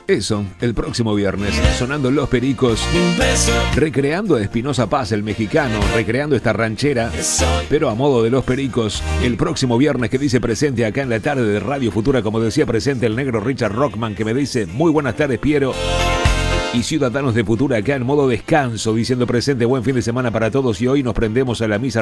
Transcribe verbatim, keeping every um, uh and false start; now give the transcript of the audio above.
Eso, el próximo viernes, sonando Los Pericos, recreando a Espinoza Paz, el mexicano, recreando esta ranchera, pero a modo de Los Pericos, el próximo viernes, que dice presente acá en la tarde de Radio Futura, como decía presente el negro Richard Rockman, que me dice muy buenas tardes, Piero, y ciudadanos de Futura acá en modo descanso, diciendo presente, buen fin de semana para todos, y hoy nos prendemos a la misa